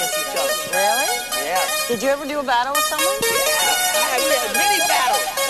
against each other. Really? Yeah. Did you ever do a battle with someone? Yeah, we had many battles.